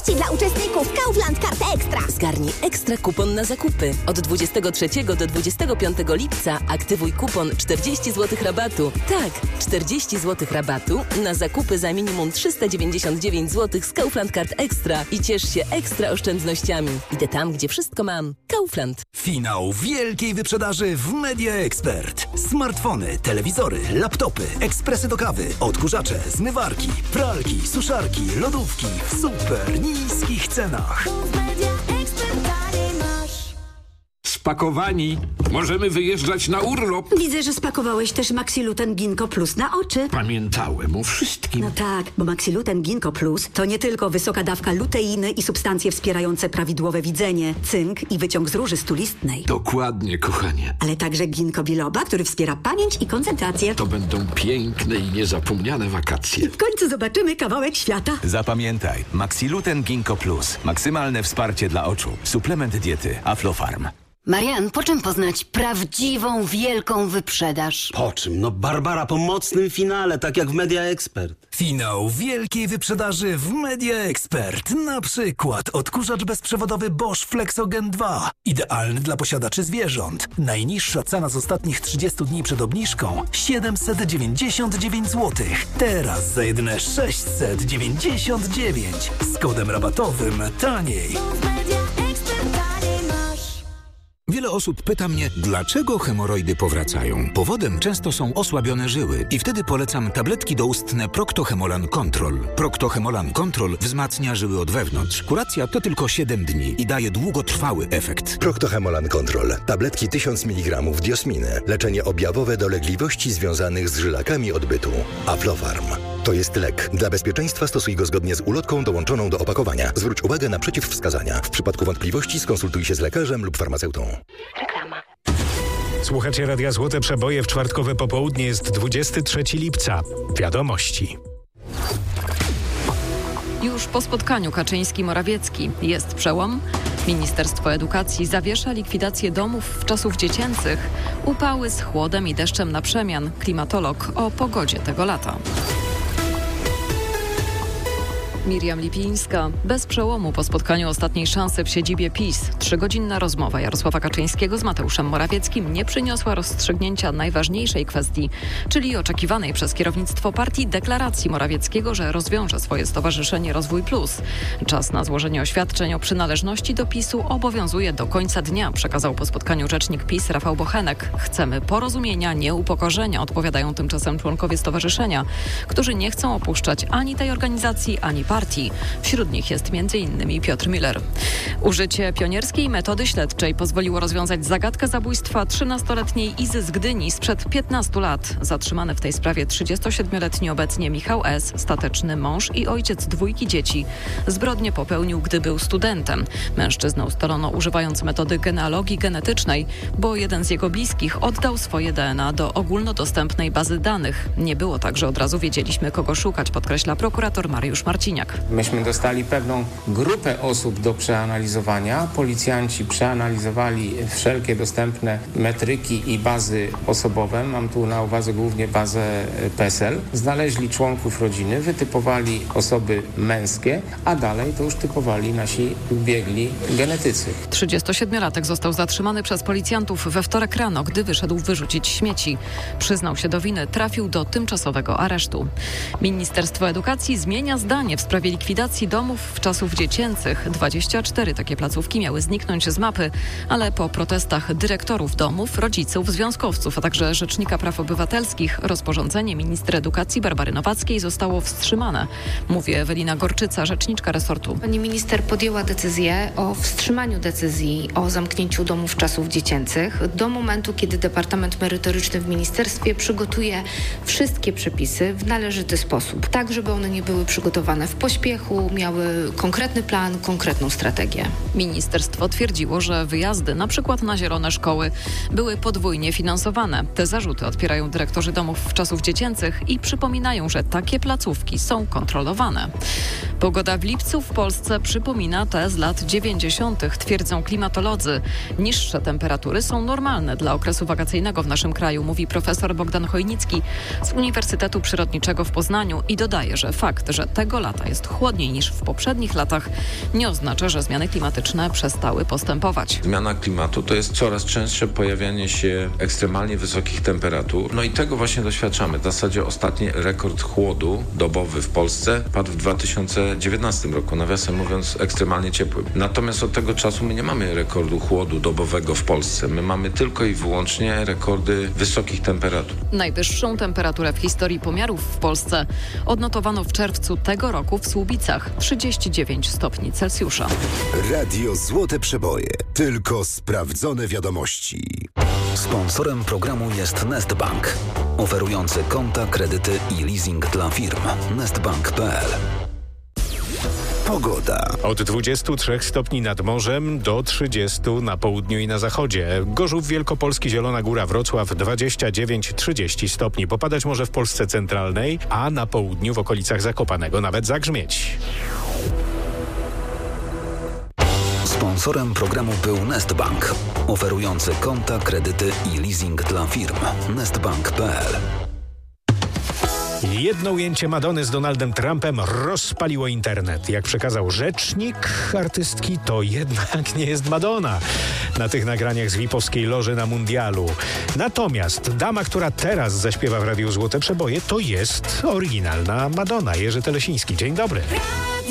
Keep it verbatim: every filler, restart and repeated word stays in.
oszczędności dla uczestników Kaufland Kart Ekstra. Zgarnij ekstra kupon na zakupy. Od dwudziestego trzeciego do dwudziestego piątego lipca aktywuj kupon czterdzieści złotych rabatu. Tak, czterdzieści złotych rabatu na zakupy za minimum trzysta dziewięćdziesiąt dziewięć złotych z Kaufland Kart Ekstra i ciesz się ekstra oszczędnościami. Idę tam, gdzie wszystko mam. Kaufland. Finał wielkiej wyprzedaży w Media Expert. Smartfony, telewizory, laptopy, ekspresy do kawy, odkurzacze, zmywarki, pralki, suszarki, lodówki w super niskich cenach. Spakowani. Możemy wyjeżdżać na urlop. Widzę, że spakowałeś też Maxiluten Ginkgo Plus na oczy. Pamiętałem o wszystkim. No tak, bo Maxiluten Ginkgo Plus to nie tylko wysoka dawka luteiny i substancje wspierające prawidłowe widzenie, cynk i wyciąg z róży stulistnej. Dokładnie, kochanie. Ale także ginkgo biloba, który wspiera pamięć i koncentrację. To będą piękne i niezapomniane wakacje. I w końcu zobaczymy kawałek świata. Zapamiętaj, Maxiluten Ginkgo Plus. Maksymalne wsparcie dla oczu. Suplement diety Aflofarm. Marian, po czym poznać prawdziwą, wielką wyprzedaż? Po czym? No Barbara, po mocnym finale, tak jak w Media Expert. Finał wielkiej wyprzedaży w Media Expert. Na przykład odkurzacz bezprzewodowy Bosch Flexogen dwa. Idealny dla posiadaczy zwierząt. Najniższa cena z ostatnich trzydziestu dni przed obniżką siedemset dziewięćdziesiąt dziewięć złotych. Teraz za jedyne sześćset dziewięćdziesiąt dziewięć. Z kodem rabatowym taniej. Wiele osób pyta mnie, dlaczego hemoroidy powracają. Powodem często są osłabione żyły i wtedy polecam tabletki doustne Procto-Hemolan Control. Procto-Hemolan Control wzmacnia żyły od wewnątrz. Kuracja to tylko siedem dni i daje długotrwały efekt. Procto-Hemolan Control. Tabletki tysiąc miligramów diosminy. Leczenie objawowe dolegliwości związanych z żylakami odbytu. Aflofarm. To jest lek. Dla bezpieczeństwa stosuj go zgodnie z ulotką dołączoną do opakowania. Zwróć uwagę na przeciwwskazania. W przypadku wątpliwości skonsultuj się z lekarzem lub farmaceutą. Reklama. Słuchacie Radia Złote Przeboje. W czwartkowe popołudnie jest dwudziestego trzeciego lipca. Wiadomości. Już po spotkaniu Kaczyński-Morawiecki jest przełom. Ministerstwo Edukacji zawiesza likwidację domów wczasów dziecięcych. Upały z chłodem i deszczem na przemian. Klimatolog o pogodzie tego lata. Miriam Lipińska. Bez przełomu po spotkaniu ostatniej szansy w siedzibie PiS. Trzygodzinna rozmowa Jarosława Kaczyńskiego z Mateuszem Morawieckim nie przyniosła rozstrzygnięcia najważniejszej kwestii, czyli oczekiwanej przez kierownictwo partii deklaracji Morawieckiego, że rozwiąże swoje Stowarzyszenie Rozwój Plus. Czas na złożenie oświadczeń o przynależności do PiS-u obowiązuje do końca dnia, przekazał po spotkaniu rzecznik PiS Rafał Bochenek. Chcemy porozumienia, nie upokorzenia, odpowiadają tymczasem członkowie stowarzyszenia, którzy nie chcą opuszczać ani tej organizacji, ani partii. Wśród nich jest między innymi Piotr Müller. Użycie pionierskiej metody śledczej pozwoliło rozwiązać zagadkę zabójstwa trzynastoletniej Izy z Gdyni sprzed piętnastu lat. Zatrzymany w tej sprawie trzydziestosiedmioletni obecnie Michał S., stateczny mąż i ojciec dwójki dzieci. Zbrodnię popełnił, gdy był studentem. Mężczyznę ustalono używając metody genealogii genetycznej, bo jeden z jego bliskich oddał swoje D N A do ogólnodostępnej bazy danych. Nie było tak, że od razu wiedzieliśmy, kogo szukać, podkreśla prokurator Mariusz Marciniak. Myśmy dostali pewną grupę osób do przeanalizowania. Policjanci przeanalizowali wszelkie dostępne metryki i bazy osobowe. Mam tu na uwadze głównie bazę P E S E L. Znaleźli członków rodziny, wytypowali osoby męskie, a dalej to już typowali nasi biegli genetycy. trzydziestosiedmiolatek został zatrzymany przez policjantów we wtorek rano, gdy wyszedł wyrzucić śmieci. Przyznał się do winy, trafił do tymczasowego aresztu. Ministerstwo Edukacji zmienia zdanie w sprawie likwidacji domów wczasów dziecięcych. dwadzieścia cztery takie placówki miały zniknąć z mapy, ale po protestach dyrektorów domów, rodziców, związkowców, a także Rzecznika Praw Obywatelskich rozporządzenie minister edukacji Barbary Nowackiej zostało wstrzymane. Mówi Ewelina Gorczyca, rzeczniczka resortu. Pani minister podjęła decyzję o wstrzymaniu decyzji o zamknięciu domów wczasów dziecięcych do momentu, kiedy Departament Merytoryczny w ministerstwie przygotuje wszystkie przepisy w należyty sposób, tak żeby one nie były przygotowane w pośpiechu, miały konkretny plan, konkretną strategię. Ministerstwo twierdziło, że wyjazdy, na przykład na zielone szkoły, były podwójnie finansowane. Te zarzuty odpierają dyrektorzy domów wczasów dziecięcych i przypominają, że takie placówki są kontrolowane. Pogoda w lipcu w Polsce przypomina te z lat dziewięćdziesiątych, twierdzą klimatolodzy. Niższe temperatury są normalne dla okresu wakacyjnego w naszym kraju, mówi profesor Bogdan Chojnicki z Uniwersytetu Przyrodniczego w Poznaniu i dodaje, że fakt, że tego lata jest chłodniej niż w poprzednich latach, nie oznacza, że zmiany klimatyczne przestały postępować. Zmiana klimatu to jest coraz częstsze pojawianie się ekstremalnie wysokich temperatur. No i tego właśnie doświadczamy. W zasadzie ostatni rekord chłodu dobowy w Polsce padł w dwa tysiące dziewiętnastym roku, nawiasem mówiąc ekstremalnie ciepłym. Natomiast od tego czasu my nie mamy rekordu chłodu dobowego w Polsce. My mamy tylko i wyłącznie rekordy wysokich temperatur. Najwyższą temperaturę w historii pomiarów w Polsce odnotowano w czerwcu tego roku w Słubicach trzydzieści dziewięć stopni Celsjusza. Radio Złote Przeboje. Tylko sprawdzone wiadomości. Sponsorem programu jest Nestbank, oferujący konta, kredyty i leasing dla firm. nestbank kropka p l. Pogoda. Od dwudziestu trzech stopni nad morzem do trzydziestu na południu i na zachodzie. Gorzów Wielkopolski, Zielona Góra, Wrocław dwadzieścia dziewięć trzydzieści stopni. Popadać może w Polsce centralnej, a na południu w okolicach Zakopanego nawet zagrzmieć. Sponsorem programu był Nestbank, oferujący konta, kredyty i leasing dla firm. nestbank kropka p l. Jedno ujęcie Madonny z Donaldem Trumpem rozpaliło internet. Jak przekazał rzecznik artystki, to jednak nie jest Madonna na tych nagraniach z V I P-owskiej loży na mundialu. Natomiast dama, która teraz zaśpiewa w Radiu Złote Przeboje, to jest oryginalna Madonna. Jerzy Telesiński. Dzień dobry.